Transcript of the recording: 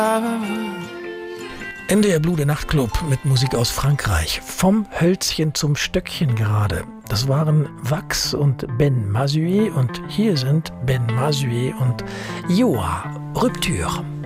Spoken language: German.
NDR Blue, der Nachtclub mit Musik aus Frankreich. Vom Hölzchen zum Stöckchen gerade. Das waren Wax und Ben Mazuet und hier sind Ben Mazuet und Joa Rupture.